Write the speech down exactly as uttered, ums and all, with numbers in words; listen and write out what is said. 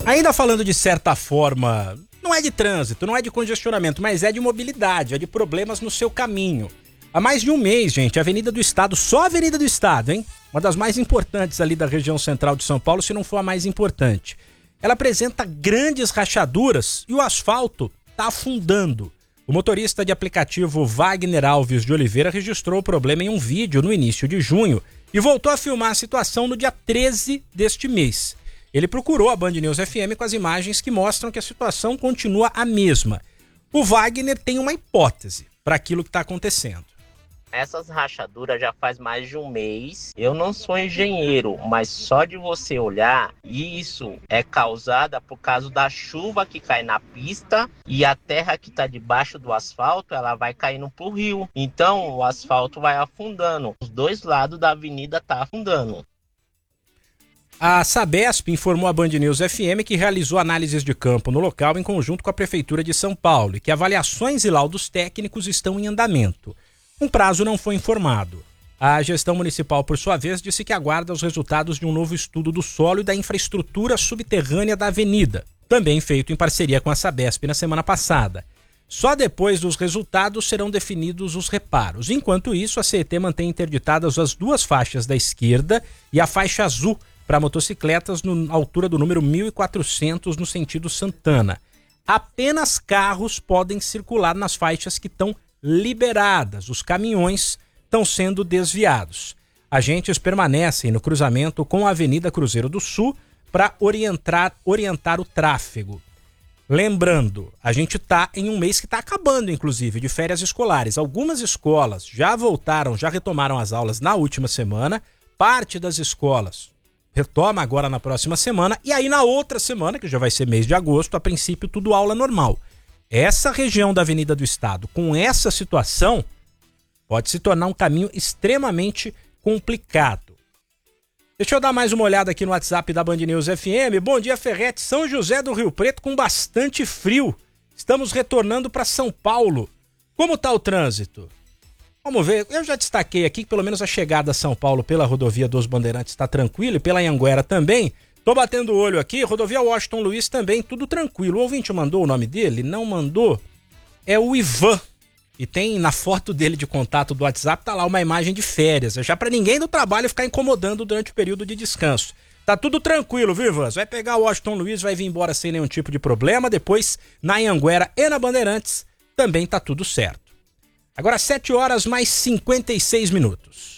Ainda falando de certa forma, não é de trânsito, não é de congestionamento, mas é de mobilidade, é de problemas no seu caminho. Há mais de um mês, gente, a Avenida do Estado, só a Avenida do Estado, hein? Uma das mais importantes ali da região central de São Paulo, se não for a mais importante. Ela apresenta grandes rachaduras e o asfalto está afundando. O motorista de aplicativo Wagner Alves de Oliveira registrou o problema em um vídeo no início de junho e voltou a filmar a situação no dia treze deste mês. Ele procurou a Band News F M com as imagens que mostram que a situação continua a mesma. O Wagner tem uma hipótese para aquilo que está acontecendo. Essas rachaduras já faz mais de um mês. Eu não sou engenheiro, mas só de você olhar, isso é causada por causa da chuva que cai na pista e a terra que está debaixo do asfalto, ela vai caindo pro rio. Então o asfalto vai afundando. Os dois lados da avenida tá afundando. A Sabesp informou à Band News F M que realizou análises de campo no local em conjunto com a Prefeitura de São Paulo e que avaliações e laudos técnicos estão em andamento. Um prazo não foi informado. A gestão municipal, por sua vez, disse que aguarda os resultados de um novo estudo do solo e da infraestrutura subterrânea da avenida, também feito em parceria com a Sabesp na semana passada. Só depois dos resultados serão definidos os reparos. Enquanto isso, a C E T mantém interditadas as duas faixas da esquerda e a faixa azul para motocicletas na altura do número mil e quatrocentos no sentido Santana. Apenas carros podem circular nas faixas que estão liberadas. Os caminhões estão sendo desviados. Agentes permanecem no cruzamento com a Avenida Cruzeiro do Sul para orientar, orientar o tráfego. Lembrando, a gente está em um mês que está acabando, inclusive, de férias escolares. Algumas escolas já voltaram, já retomaram as aulas na última semana. Parte das escolas retoma agora na próxima semana. E aí na outra semana, que já vai ser mês de agosto, a princípio tudo aula normal. Essa região da Avenida do Estado, com essa situação, pode se tornar um caminho extremamente complicado. Deixa eu dar mais uma olhada aqui no WhatsApp da Band News F M. Bom dia, Ferretti. São José do Rio Preto com bastante frio. Estamos retornando para São Paulo. Como está o trânsito? Vamos ver. Eu já destaquei aqui que pelo menos a chegada a São Paulo pela rodovia dos Bandeirantes está tranquila e pela Anhanguera também. Tô batendo o olho aqui, rodovia Washington Luiz também, tudo tranquilo. O ouvinte mandou o nome dele? Não mandou? É o Ivan. E tem na foto dele de contato do WhatsApp, tá lá uma imagem de férias. É já para ninguém do trabalho ficar incomodando durante o período de descanso. Tá tudo tranquilo, viu, Ivan? Vai pegar o Washington Luiz, vai vir embora sem nenhum tipo de problema. Depois, na Anhanguera e na Bandeirantes, também tá tudo certo. Agora sete horas mais cinquenta e seis minutos.